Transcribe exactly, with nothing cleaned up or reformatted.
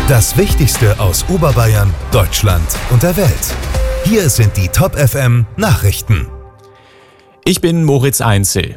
Das Wichtigste aus Oberbayern, Deutschland und der Welt. Hier sind die Top F M Nachrichten. Ich bin Moritz Einzel.